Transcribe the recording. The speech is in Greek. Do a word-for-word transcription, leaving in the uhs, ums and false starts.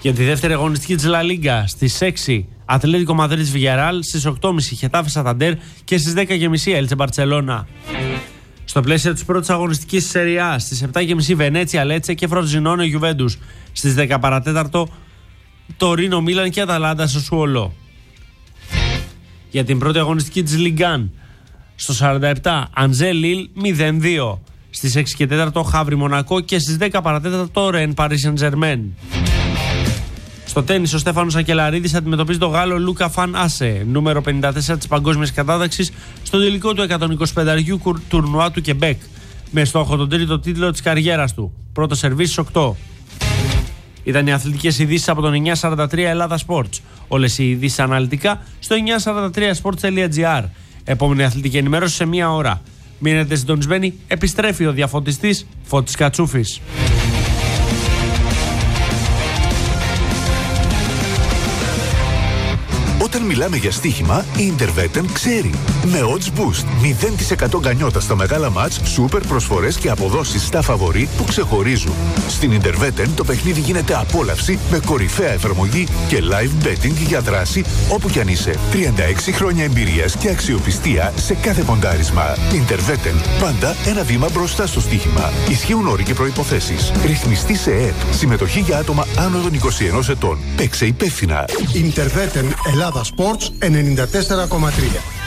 Για τη δεύτερη αγωνιστική της Λα Λίγκα στις έξι Ατλέτικο Μαδρίτης Βιγιαρεάλ, στις οκτώ και μισή Χετάφε Σανταντέρ και στις δέκα και μισή Έλτσε Μπαρτσελώνα. Στο πλαίσιο της πρώτης αγωνιστικής της Σέρι Α, στις επτά και μισή Βενέτσια Λέτσε και Φροτζινόνε Γιουβέντους. Στις δέκα παρά τέταρτο Τωρίνο Μίλαν και Αταλάντα στο Σουολό. Για την πρώτη αγωνιστική της Λιγκάν στο σαράντα επτά Αντζέ Λίλ μηδέν δύο. Στις έξι και τέταρτο Χαύρι Μονακό και στις δέκα παρά τέταρτο Ρεν Παρί Σεν Ζερμέν. Στο τένις ο Στέφανος Ακελαρίδης αντιμετωπίζει τον Γάλλο Λούκα Φαν Άσε, νούμερο πενήντα τέσσερα της παγκόσμιας κατάταξης, στο τελικό του εκατόν είκοσι πέντε τουρνουά του Κεμπέκ, με στόχο τον τρίτο τίτλο της καριέρας του. Πρώτο σερβίς στις οκτώ. Ήταν οι αθλητικές ειδήσεις από τον εννιακόσια σαράντα τρία Ελλάδα Sports. Όλες οι ειδήσεις αναλυτικά στο εννιακόσια σαράντα τρία sports τελεία gr. Επόμενη αθλητική ενημέρωση σε μία ώρα. Μείνετε συντονισμένοι, επιστρέφει ο διαφωτιστής Φώτης Κατσούφης. Όταν μιλάμε για στοίχημα, η Interveten ξέρει. Με Odds Boost, μηδέν τοις εκατό γκανιότα στα μεγάλα μάτς, σούπερ προσφορές και αποδόσεις στα φαβορί που ξεχωρίζουν. Στην Interveten το παιχνίδι γίνεται απόλαυση με κορυφαία εφαρμογή και live betting για δράση όπου κι αν είσαι. τριάντα έξι χρόνια εμπειρίας και αξιοπιστία σε κάθε ποντάρισμα. Interveten, πάντα ένα βήμα μπροστά στο στοίχημα. Ισχύουν όροι και προϋποθέσεις. Ρυθμιστή σε ΕΕΠ. Συμμετοχή για άτομα άνω των είκοσι ενός ετών. Παίξε υπεύθυνα. Interveten Ελλάδα Sports ενενήντα τέσσερα κόμμα τρία.